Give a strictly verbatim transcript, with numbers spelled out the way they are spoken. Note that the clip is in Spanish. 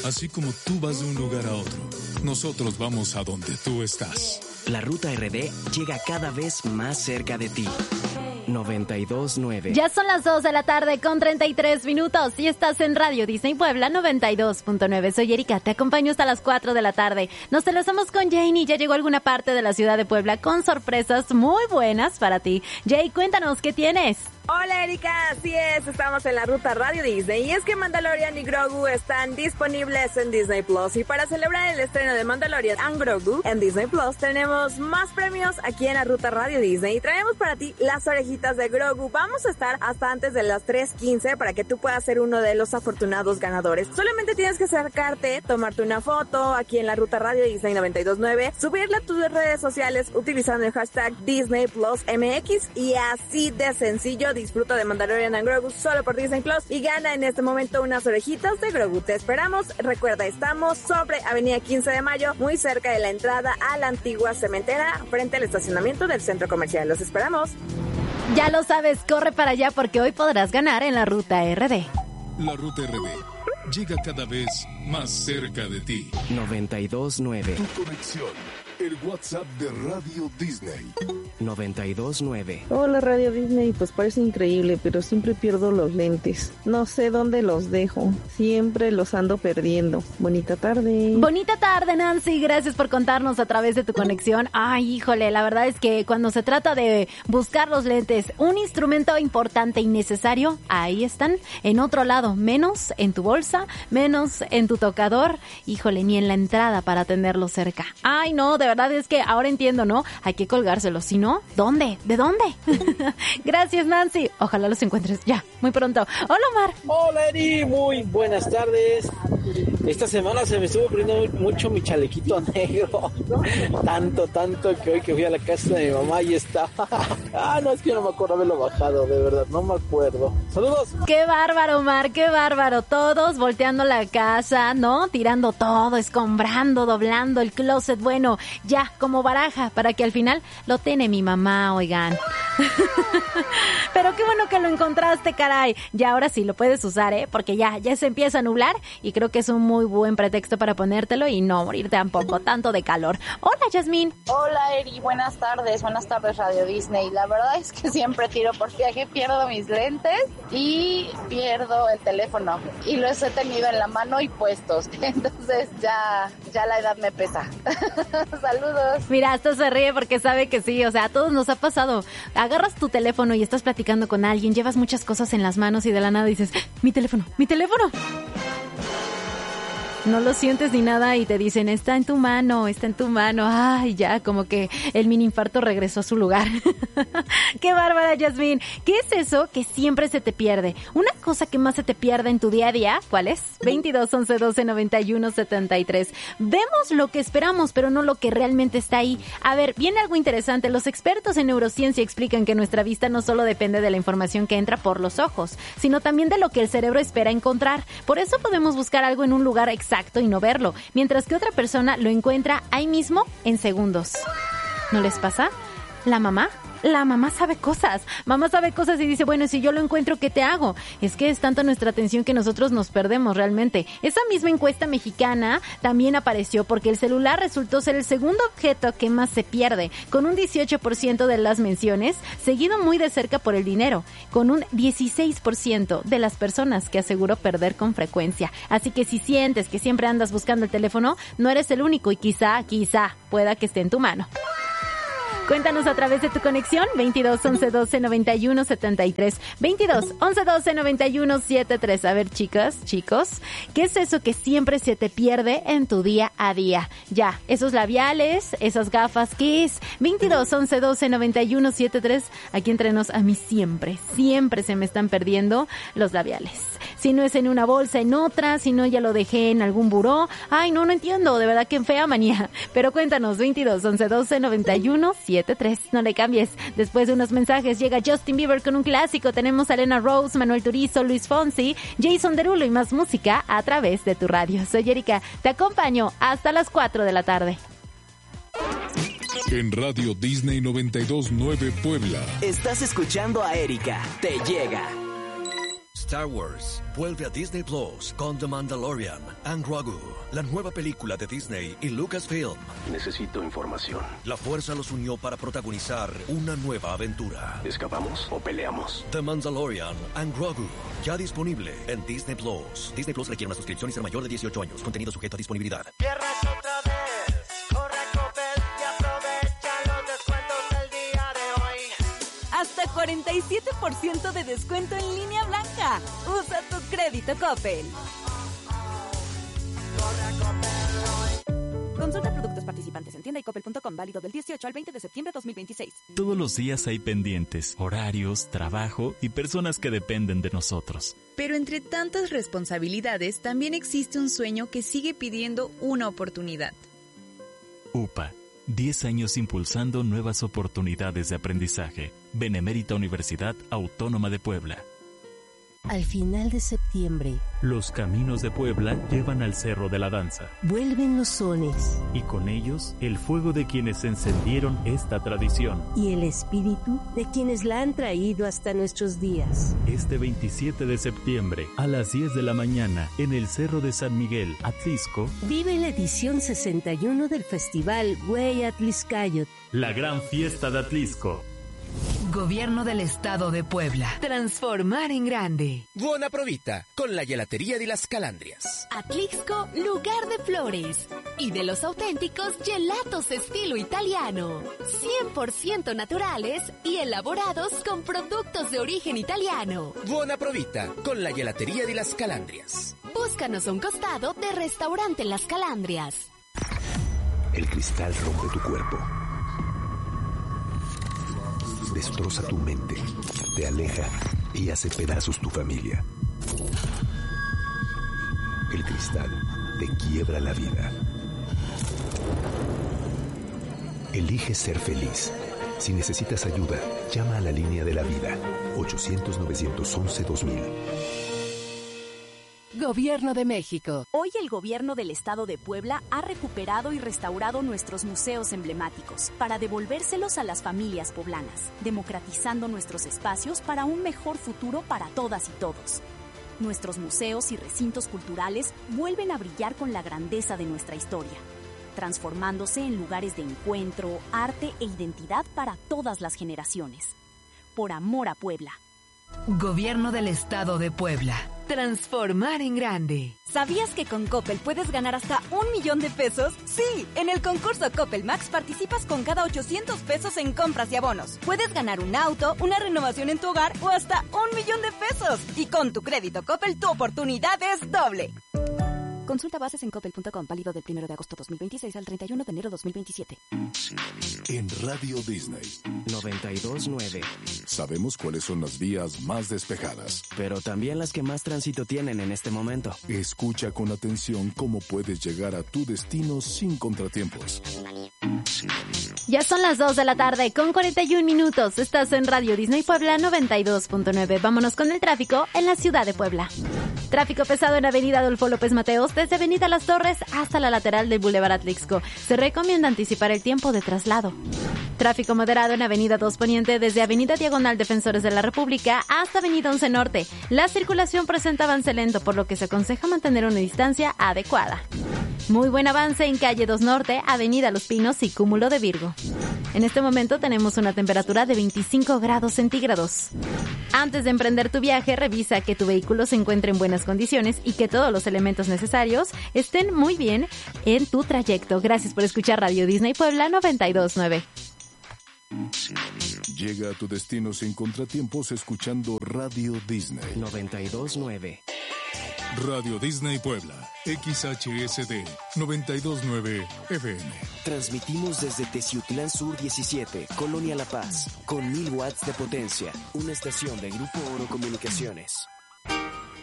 Así como tú vas de un lugar a otro, nosotros vamos a donde tú estás. La Ruta R D llega cada vez más cerca de ti. noventa y dos punto nueve. Ya son las dos de la tarde con treinta y tres minutos y estás en Radio Disney Puebla noventa y dos punto nueve. Soy Erika, te acompaño hasta las cuatro de la tarde. Nos enlazamos con Jane y ya llegó a alguna parte de la ciudad de Puebla con sorpresas muy buenas para ti. Jay, cuéntanos, ¿qué tienes? Hola Erika, así es, estamos en la ruta Radio Disney y es que Mandalorian y Grogu están disponibles en Disney Plus y para celebrar el estreno de Mandalorian and Grogu en Disney Plus tenemos más premios aquí en la ruta Radio Disney y traemos para ti las orejitas de Grogu. Vamos a estar hasta antes de las tres quince para que tú puedas ser uno de los afortunados ganadores. Solamente tienes que acercarte, tomarte una foto aquí en la ruta Radio Disney noventa y dos punto nueve, subirla a tus redes sociales utilizando el hashtag Disney Plus M X y así de sencillo. Disfruta de Mandalorian and Grogu solo por Disney Plus y gana en este momento unas orejitas de Grogu. Te esperamos. Recuerda, estamos sobre Avenida quince de mayo, muy cerca de la entrada a la antigua cementera, frente al estacionamiento del centro comercial. Los esperamos. Ya lo sabes, corre para allá porque hoy podrás ganar en la Ruta R D. La Ruta R D llega cada vez más cerca de ti. noventa y dos punto nueve. Tu conexión. El WhatsApp de Radio Disney. noventa y dos punto nueve. Hola Radio Disney, pues parece increíble, pero siempre pierdo los lentes. No sé dónde los dejo. Siempre los ando perdiendo. Bonita tarde. Bonita tarde, Nancy. Gracias por contarnos a través de tu conexión. Ay, híjole, la verdad es que cuando se trata de buscar los lentes, un instrumento importante y necesario, ahí están, en otro lado, menos en tu bolsa, menos en tu tocador. Híjole, ni en la entrada para tenerlo cerca. Ay, no, de verdad es que ahora entiendo, ¿no? Hay que colgárselos, si no, ¿dónde? ¿De dónde? Gracias, Nancy. Ojalá los encuentres ya, muy pronto. Hola, Omar. Hola, Eri. Muy buenas tardes. Esta semana se me estuvo poniendo mucho mi chalequito negro. Tanto, tanto que hoy que fui a la casa de mi mamá ahí está. Ah, no, es que no me acuerdo haberlo bajado, de verdad, no me acuerdo. Saludos. Qué bárbaro, Omar, qué bárbaro. Todos volteando la casa, ¿no? Tirando todo, escombrando, doblando el closet. Bueno, ya, como baraja, para que al final lo tiene mi mamá, oigan. Pero qué bueno que lo encontraste, caray. Ya ahora sí lo puedes usar, ¿eh? Porque ya, ya se empieza a nublar y creo que es un muy buen pretexto para ponértelo y no morir tampoco tanto de calor. Hola, Yasmín. Hola, Eri. Buenas tardes. Buenas tardes, Radio Disney. La verdad es que siempre tiro por viaje, pierdo mis lentes y pierdo el teléfono. Y los he tenido en la mano y puestos. Entonces ya, ya la edad me pesa. Saludos. Mira, hasta se ríe porque sabe que sí, o sea, a todos nos ha pasado. Agarras tu teléfono y estás platicando con alguien, llevas muchas cosas en las manos y de la nada dices, mi teléfono, mi teléfono. No lo sientes ni nada y te dicen, está en tu mano, está en tu mano. Ay, ya, como que el mini infarto regresó a su lugar. ¡Qué bárbara, Yasmín! ¿Qué es eso que siempre se te pierde? Una cosa que más se te pierde en tu día a día, ¿cuál es? veintidós, once, doce, noventa y uno, setenta y tres. Vemos lo que esperamos, pero no lo que realmente está ahí. A ver, viene algo interesante. Los expertos en neurociencia explican que nuestra vista no solo depende de la información que entra por los ojos, sino también de lo que el cerebro espera encontrar. Por eso podemos buscar algo en un lugar exacto Exacto y no verlo, mientras que otra persona lo encuentra ahí mismo en segundos. ¿No les pasa? La mamá La mamá sabe cosas, mamá sabe cosas y dice, bueno, si yo lo encuentro, ¿qué te hago? Es que es tanta nuestra atención que nosotros nos perdemos realmente. Esa misma encuesta mexicana también apareció porque el celular resultó ser el segundo objeto que más se pierde, con un dieciocho por ciento de las menciones, seguido muy de cerca por el dinero, con un dieciséis por ciento de las personas que aseguró perder con frecuencia. Así que si sientes que siempre andas buscando el teléfono, no eres el único y quizá, quizá pueda que esté en tu mano. Cuéntanos a través de tu conexión, veintidós, once, doce, noventa y uno, setenta y tres. veintidós, once, doce, noventa y uno, setenta y tres. A ver, chicas, chicos, ¿qué es eso que siempre se te pierde en tu día a día? Ya, esos labiales, esas gafas, ¿qué es? veintidós, once, doce, noventa y uno, setenta y tres. Aquí entre nos, a mí siempre, siempre se me están perdiendo los labiales. Si no es en una bolsa, en otra, si no ya lo dejé en algún buró. Ay, no, no entiendo, de verdad que fea manía. Pero cuéntanos, veintidós, once, doce, noventa y uno, setenta y tres. No le cambies. Después de unos mensajes llega Justin Bieber con un clásico. Tenemos a Elena Rose, Manuel Turizo, Luis Fonsi, Jason Derulo y más música a través de tu radio. Soy Erika, te acompaño hasta las cuatro de la tarde. En Radio Disney noventa y dos punto nueve Puebla. Estás escuchando a Erika. Te llega. Star Wars vuelve a Disney Plus con The Mandalorian and Grogu, la nueva película de Disney y Lucasfilm. Necesito información. La fuerza los unió para protagonizar una nueva aventura. ¿Escapamos o peleamos? The Mandalorian and Grogu, ya disponible en Disney Plus. Disney Plus requiere una suscripción y ser mayor de dieciocho años. Contenido sujeto a disponibilidad. Tierras otra vez. Corre a Coppel y aprovecha los descuentos del día de hoy. Hasta cuarenta y siete por ciento de descuento en línea blanca. Usa tu crédito Coppel. Consulta productos participantes en tienda y coppel punto com, válido del dieciocho al veinte de septiembre de dos mil veintiséis. Todos los días hay pendientes, horarios, trabajo y personas que dependen de nosotros. Pero entre tantas responsabilidades, también existe un sueño que sigue pidiendo una oportunidad. U P A, diez años impulsando nuevas oportunidades de aprendizaje. Benemérita Universidad Autónoma de Puebla. Al final de septiembre, los caminos de Puebla llevan al Cerro de la Danza. Vuelven los sones. Y con ellos, el fuego de quienes encendieron esta tradición. Y el espíritu de quienes la han traído hasta nuestros días. Este veintisiete de septiembre, a las diez de la mañana, en el Cerro de San Miguel, Atlixco, vive la edición sesenta y uno del Festival Güey Atlixcayot. La gran fiesta de Atlixco. Gobierno del Estado de Puebla. Transformar en grande. Buona provita con la gelatería de las Calandrias. Atlixco, lugar de flores. Y de los auténticos gelatos estilo italiano. cien por ciento naturales y elaborados con productos de origen italiano. Buona provita con la gelatería de las Calandrias. Búscanos a un costado de Restaurante Las Calandrias. El cristal rompe tu cuerpo. Destroza tu mente, te aleja y hace pedazos tu familia. El cristal te quiebra la vida. Elige ser feliz. Si necesitas ayuda, llama a la línea de la vida. ochocientos, novecientos once, dos mil. Gobierno de México. Hoy el gobierno del Estado de Puebla ha recuperado y restaurado nuestros museos emblemáticos para devolvérselos a las familias poblanas, democratizando nuestros espacios para un mejor futuro para todas y todos. Nuestros museos y recintos culturales vuelven a brillar con la grandeza de nuestra historia, transformándose en lugares de encuentro, arte e identidad para todas las generaciones. Por amor a Puebla. Gobierno del Estado de Puebla. Transformar en grande. ¿Sabías que con Coppel puedes ganar hasta un millón de pesos? Sí, en el concurso Coppel Max participas con cada ochocientos pesos en compras y abonos. Puedes ganar un auto, una renovación en tu hogar o hasta un millón de pesos. Y con tu crédito Coppel, tu oportunidad es doble. Consulta bases en coppel punto com, válido del primero de agosto dos mil veintiséis al treinta y uno de enero dos mil veintisiete. En Radio Disney noventa y dos punto nueve. Sabemos cuáles son las vías más despejadas, pero también las que más tránsito tienen en este momento. Escucha con atención cómo puedes llegar a tu destino sin contratiempos. Ya son las dos de la tarde con cuarenta y un minutos. Estás en Radio Disney Puebla noventa y dos punto nueve. Vámonos con el tráfico en la ciudad de Puebla. Tráfico pesado en Avenida Adolfo López Mateos, desde Avenida Las Torres hasta la lateral del Boulevard Atlixco. Se recomienda anticipar el tiempo de traslado. Tráfico moderado en Avenida dos Poniente, desde Avenida Diagonal Defensores de la República hasta Avenida once Norte. La circulación presenta avance lento, por lo que se aconseja mantener una distancia adecuada. Muy buen avance en Calle dos Norte, Avenida Los Pinos y Cúmulo de Virgo. En este momento tenemos una temperatura de veinticinco grados centígrados. Antes de emprender tu viaje, revisa que tu vehículo se encuentre en buenas condiciones y que todos los elementos necesarios estén muy bien en tu trayecto. Gracias por escuchar Radio Disney Puebla noventa y dos punto nueve. Llega a tu destino sin contratiempos escuchando Radio Disney noventa y dos punto nueve. Radio Disney Puebla, X H S D noventa y dos punto nueve F M. Transmitimos desde Teciutlán Sur diecisiete, Colonia La Paz, con mil watts de potencia. Una estación de Grupo Oro Comunicaciones.